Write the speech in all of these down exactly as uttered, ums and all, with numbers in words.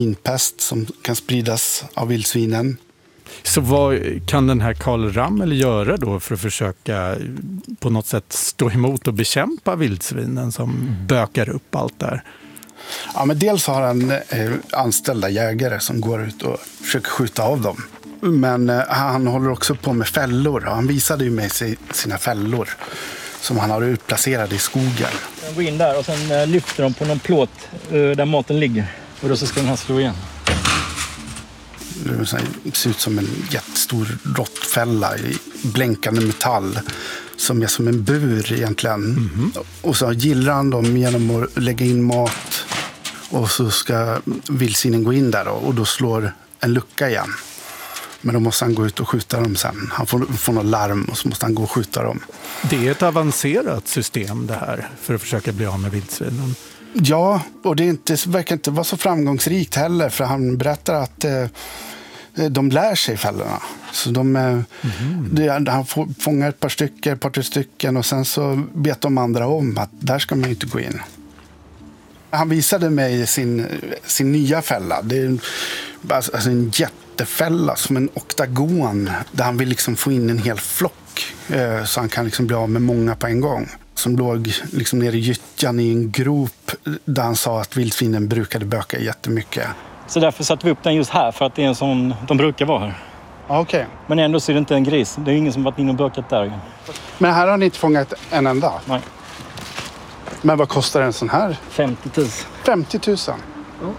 Svinpest som kan spridas av vildsvinen. Så vad kan den här Karl Ramel göra då för att försöka på något sätt stå emot och bekämpa vildsvinen som bökar upp allt där? Ja, men dels har han eh, anställda jägare som går ut och försöker skjuta av dem. Men eh, han håller också på med fällor. Han visade ju med sig sina fällor som han har utplacerade i skogen. De går in där och sen eh, lyfter de på någon plåt eh, där maten ligger. Och då så ska den här slå igen. Det ser ut som en jättestor råttfälla i blänkande metall som är som en bur egentligen. Mm-hmm. Och så gillar han dem genom att lägga in mat och så ska vildsvinen gå in där då, och då slår en lucka igen. Men då måste han gå ut och skjuta dem sen. Han får, får något larm och så måste han gå och skjuta dem. Det är ett avancerat system det här för att försöka bli av med vildsvinen. Ja, och det är inte, verkar inte vara så framgångsrikt heller, för han berättar att eh, de lär sig fällorna. Så de, eh, mm. det, han får, fångar ett par stycken, ett par tre stycken och sen så vet de andra om att där ska man inte gå in. Han visade mig sin, sin nya fälla. Det är alltså en jättefälla som en oktagon där han vill liksom få in en hel flock eh, så han kan liksom bli av med många på en gång. Som låg liksom nere i gyttjan i en grop där han sa att vildsvinen brukade böka jättemycket. Så därför satte vi upp den just här, för att det är en sån, de brukar vara här. Okej. Okay. Men ändå så är det inte en gris. Det är ingen som varit inne och bökat där. Men här har ni inte fångat en enda? Nej. Men vad kostar en sån här? femtio tusen. femtio tusen? Ja.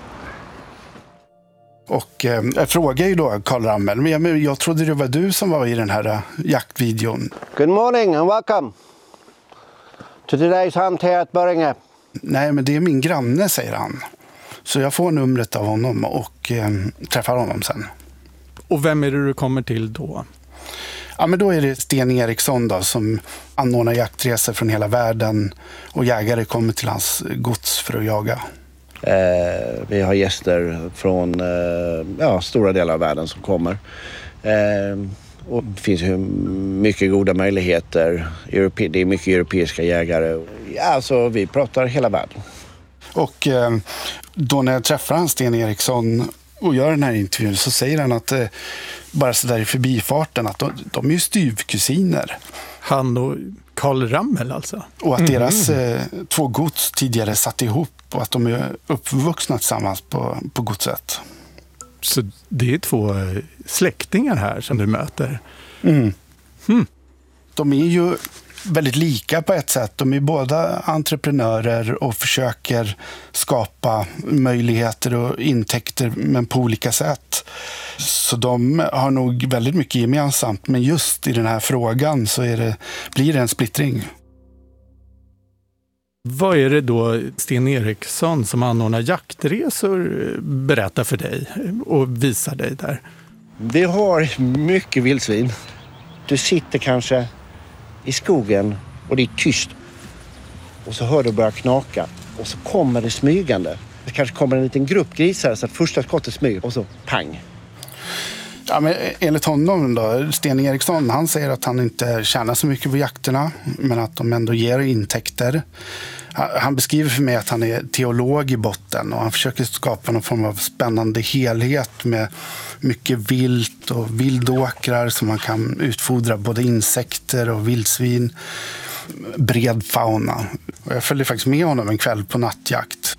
Och eh, jag frågar ju då Karl Ramel, men jag, jag trodde det var du som var i den här uh, jaktvideon. Good morning and welcome to today's hunt here at Böringe. Nej, men det är min granne, säger han. Så jag får numret av honom och eh, träffar honom sen. Och vem är det du kommer till då? Ja, men då är det Sten Eriksson då, som anordnar jaktresor från hela världen och jägare kommer till hans gods för att jaga. Eh, vi har gäster från eh, ja, stora delar av världen som kommer. Eh, och det finns ju mycket goda möjligheter. Europe- det är mycket europeiska jägare. Ja, alltså, vi pratar hela världen. Och eh, då när jag träffar han Sten Eriksson och gör den här intervjun så säger han att eh, bara så där i förbifarten att de, de är ju styvkusiner. Han och Karl Ramel alltså? Och att deras mm. eh, två gods tidigare satt ihop och att de är uppvuxna tillsammans på, på godset. Så det är två släktingar här som du möter? Mm. Hmm. De är ju väldigt lika på ett sätt. De är båda entreprenörer och försöker skapa möjligheter och intäkter, men på olika sätt. Så de har nog väldigt mycket gemensamt, men just i den här frågan så är det, blir det en splittring. Vad är det då Sten Eriksson som anordnar jaktresor berättar för dig och visar dig där? Vi har mycket vildsvin. Du sitter kanske i skogen och det är tyst. Och så hör du börja knaka. Och så kommer det smygande. Det kanske kommer en liten grupp grisar så att första skottet smyger och så pang. Ja, men enligt honom då, Sten Eriksson, han säger att han inte tjänar så mycket på jakterna, men att de ändå ger intäkter. Han beskriver för mig att han är teolog i botten och han försöker skapa någon form av spännande helhet med mycket vilt och vildåkrar som man kan utfodra både insekter och vildsvin, bred fauna. Och jag följde faktiskt med honom en kväll på nattjakt.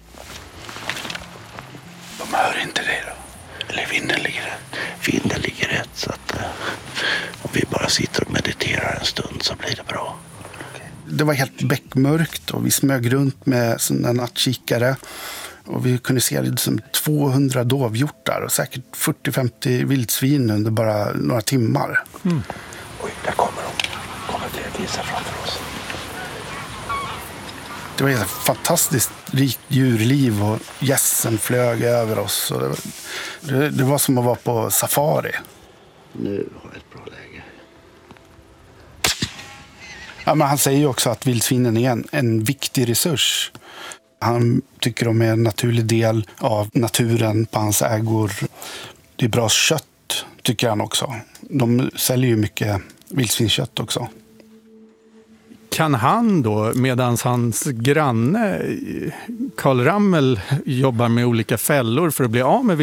De hör inte det då? Eller vinden ligger rätt? Vinden ligger rätt, så att om vi bara sitter och mediterar en stund så blir det bra. Det var helt bäckmörkt och vi smög runt med sådana nattkikare och vi kunde se liksom tvåhundra dovhjortar och säkert fyrtio till femtio vildsvin under bara några timmar. Mm. Oj, där kommer de. Kommer fler grisar framför oss. Det var ett fantastiskt rikt djurliv och gässen flög över oss. Och det, var, det, det var som att vara på safari. Nu har jag ett bra läge. Ja, men han säger ju också att vildsvinen är en, en viktig resurs. Han tycker de är en naturlig del av naturen på hans ägor. Det är bra kött, tycker han också. De säljer ju mycket vildsvinskött också. kan han då, medan hans granne Karl Rammel jobbar med olika fällor för att bli av med